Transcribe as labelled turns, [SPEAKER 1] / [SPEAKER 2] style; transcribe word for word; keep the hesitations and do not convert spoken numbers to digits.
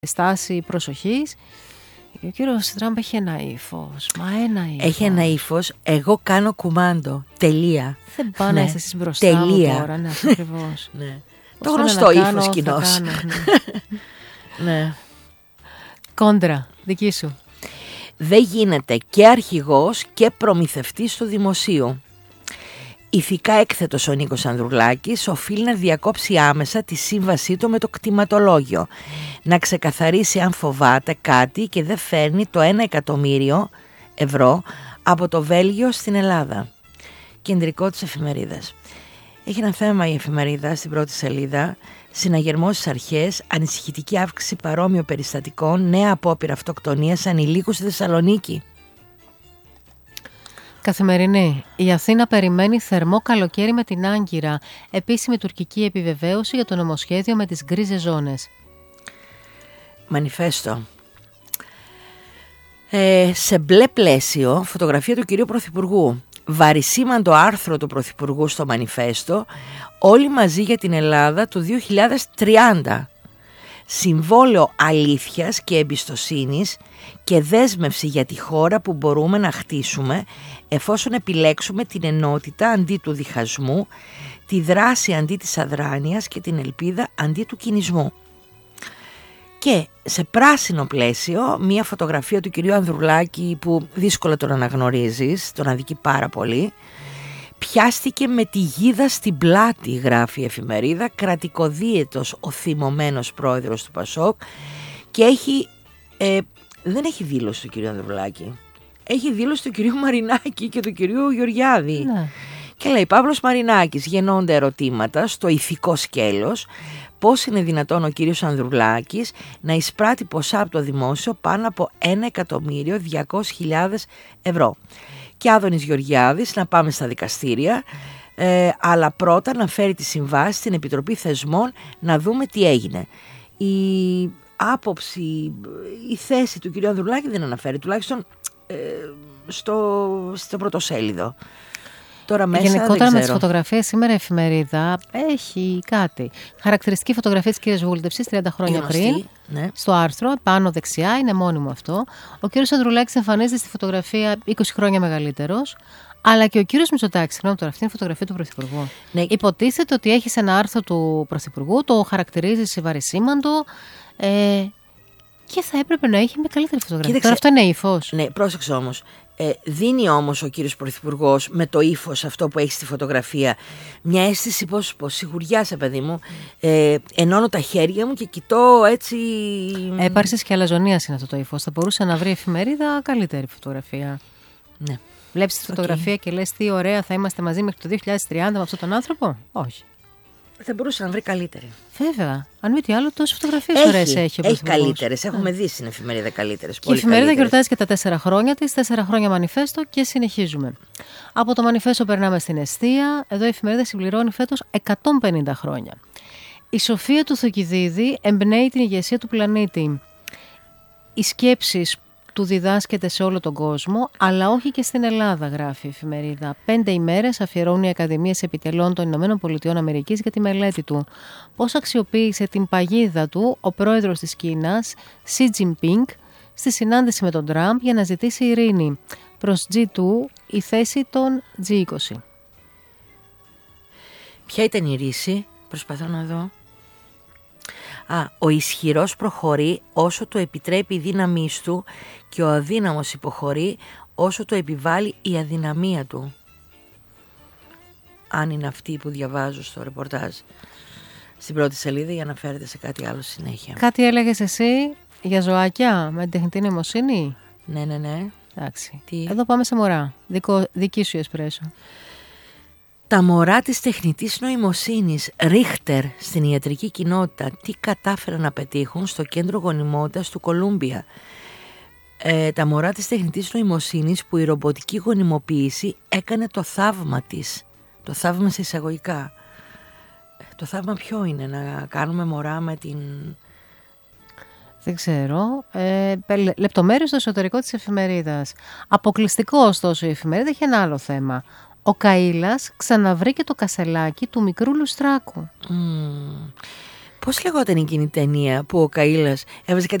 [SPEAKER 1] στάση προσοχής. Ο κύριος Τραμπ έχει ένα ύφος. Μα ένα ύφος.
[SPEAKER 2] Έχει ένα ύφος. Εγώ κάνω κουμάντο. Τελεία.
[SPEAKER 1] Δεν πάνε
[SPEAKER 2] ναι.
[SPEAKER 1] να είστε εσείς μπροστά μου τώρα. Ναι, ακριβώς.
[SPEAKER 2] ναι. Το γνωστό ύφος κοινός.
[SPEAKER 1] Ναι.
[SPEAKER 2] ναι.
[SPEAKER 1] Κόντρα, δική σου.
[SPEAKER 2] Δεν γίνεται και αρχηγός και προμηθευτής του δημοσίου. Ηθικά έκθετος ο Νίκος Ανδρουλάκης οφείλει να διακόψει άμεσα τη σύμβασή του με το κτηματολόγιο, να ξεκαθαρίσει αν φοβάται κάτι και δεν φέρνει το ένα εκατομμύριο ευρώ από το Βέλγιο στην Ελλάδα. Κεντρικό της εφημερίδας. Έχει ένα θέμα η εφημερίδα στην πρώτη σελίδα. Συναγερμός στις αρχές, ανησυχητική αύξηση παρόμοιων περιστατικών, νέα απόπειρα αυτοκτονίας ανηλίκου στη Θεσσαλονίκη.
[SPEAKER 1] Καθημερινή. Η Αθήνα περιμένει θερμό καλοκαίρι με την Άγκυρα. Επίσημη τουρκική επιβεβαίωση για το νομοσχέδιο με τις γκρίζες ζώνες.
[SPEAKER 2] Μανιφέστο. Ε, σε μπλε πλαίσιο, φωτογραφία του κυρίου Πρωθυπουργού. Βαρισίμαντο άρθρο του Πρωθυπουργού στο Μανιφέστο, όλοι μαζί για την Ελλάδα του δύο χιλιάδες τριάντα. Συμβόλαιο αλήθειας και εμπιστοσύνης και δέσμευση για τη χώρα που μπορούμε να χτίσουμε εφόσον επιλέξουμε την ενότητα αντί του διχασμού, τη δράση αντί της αδράνειας και την ελπίδα αντί του κινησμού. Και σε πράσινο πλαίσιο μία φωτογραφία του κυρίου Ανδρουλάκη που δύσκολα τον αναγνωρίζεις, τον αδικεί πάρα πολύ. Πιάστηκε με τη γίδα στην πλάτη, γράφει η εφημερίδα, κρατικοδίαιτος ο θυμωμένος πρόεδρος του Πασόκ και έχει, ε, δεν έχει δήλωση του κυρίου Ανδρουλάκη, έχει δήλωση του κυρίου Μαρινάκη και του κυρίου Γεωργιάδη. Ναι. Και λέει Παύλος Μαρινάκης, γεννώνται ερωτήματα στο ηθικό σκέλος, πώς είναι δυνατόν ο κύριος Ανδρουλάκης να εισπράττει ποσά από το δημόσιο πάνω από ένα εκατομμύριο διακόσιες χιλιάδες ευρώ. Και Άδωνης Γεωργιάδης να πάμε στα δικαστήρια, ε, αλλά πρώτα να φέρει τη συμβάση στην Επιτροπή Θεσμών να δούμε τι έγινε. Η άποψη, η θέση του κυρίου Ανδρουλάκη δεν αναφέρει, τουλάχιστον ε, στο, στο πρωτοσέλιδο. Τώρα μέσα,
[SPEAKER 1] γενικότερα με τις φωτογραφίες σήμερα η εφημερίδα έχει κάτι. Χαρακτηριστική φωτογραφία της κυρίας Βούλτευσης τριάντα χρόνια
[SPEAKER 2] γνωστή,
[SPEAKER 1] πριν, ναι. Στο άρθρο, πάνω δεξιά, είναι μόνιμο αυτό. Ο κύριος Ανδρουλάκης εμφανίζεται στη φωτογραφία είκοσι χρόνια μεγαλύτερος, αλλά και ο κύριος Μητσοτάκης, συγγνώμη τώρα, αυτή είναι η φωτογραφία του Πρωθυπουργού. Ναι. Υποτίθεται ότι έχει ένα άρθρο του Πρωθυπουργού, το χαρακτηρίζει σε βαρισίμαντο. Ε, και θα έπρεπε να έχει με καλύτερη φωτογραφία. Κοίταξε, τώρα αυτό είναι ύφος.
[SPEAKER 2] Ναι, πρόσεξε όμως. Ε, δίνει όμως ο κύριος Πρωθυπουργός με το ύφος αυτό που έχει στη φωτογραφία μια αίσθηση πως, πως σιγουριάς, παιδί μου, ε, ενώνω τα χέρια μου και κοιτώ έτσι.
[SPEAKER 1] Έπαρσης και αλαζονίας είναι αυτό το ύφος. Θα μπορούσε να βρει εφημερίδα καλύτερη φωτογραφία.
[SPEAKER 2] Ναι.
[SPEAKER 1] Βλέπεις τη φωτογραφία okay. και λες τι ωραία θα είμαστε μαζί μέχρι το δύο χιλιάδες τριάντα με αυτόν τον άνθρωπο. Όχι.
[SPEAKER 2] Θα μπορούσε να βρει καλύτερη.
[SPEAKER 1] Βέβαια. Αν μη τι άλλο, τόσες φωτογραφίες ωραίες έχει.
[SPEAKER 2] Έχει καλύτερες. Έχουμε δει στην εφημερίδα καλύτερες.
[SPEAKER 1] Και η εφημερίδα γιορτάζει και τα τέσσερα χρόνια της. Τέσσερα χρόνια μανιφέστο και συνεχίζουμε. Από το μανιφέστο περνάμε στην εστία. Εδώ η εφημερίδα συμπληρώνει φέτος εκατόν πενήντα χρόνια. Η σοφία του Θωκυδίδη εμπνέει την ηγεσία του πλανήτη. Οι σκέψεις του διδάσκεται σε όλο τον κόσμο, αλλά όχι και στην Ελλάδα, γράφει η εφημερίδα. Πέντε ημέρες αφιερώνουν οι Ακαδημίες Επιτελών των Ηνωμένων Πολιτειών Αμερικής για τη μελέτη του. Πώς αξιοποίησε την παγίδα του ο πρόεδρος της Κίνας, Σι Τζινπίνγκ, στη συνάντηση με τον Τραμπ για να ζητήσει ειρήνη. Προς τζι δύο η θέση των τζι είκοσι.
[SPEAKER 2] Ποια ήταν η ρίση, προσπαθώ να δω. Α, ο ισχυρός προχωρεί όσο το επιτρέπει η δύναμή του και ο αδύναμος υποχωρεί όσο το επιβάλλει η αδυναμία του. Αν είναι αυτή που διαβάζω στο ρεπορτάζ στην πρώτη σελίδα, για να φέρετε σε κάτι άλλο συνέχεια.
[SPEAKER 1] Κάτι έλεγες εσύ για ζωάκια με την τεχνητή νοημοσύνη?
[SPEAKER 2] Ναι, ναι, ναι.
[SPEAKER 1] Εντάξει. Τι? Εδώ πάμε σε μωρά. Δικό, δική σου εσπρέσο.
[SPEAKER 2] Τα μωρά της τεχνητής νοημοσύνης Ρίχτερ στην ιατρική κοινότητα τι κατάφεραν να πετύχουν στο κέντρο γονιμότητας του Κολούμπια. Ε, τα μωρά της τεχνητής νοημοσύνης που η ρομποτική γονιμοποίηση έκανε το θαύμα της. Το θαύμα σε εισαγωγικά. Το θαύμα ποιο είναι, να κάνουμε μωρά με την...
[SPEAKER 1] Δεν ξέρω. Ε, λεπτομέρειες στο εσωτερικό της εφημερίδας. Αποκλειστικό ωστόσο η εφημερίδα έχει ένα άλλο θέμα. Ο Καΐλας ξαναβρήκε το κασελάκι του μικρού λουστράκου.
[SPEAKER 2] Mm. Πώς λεγόταν εκείνη η ταινία που ο Καΐλας έβαζε κάτι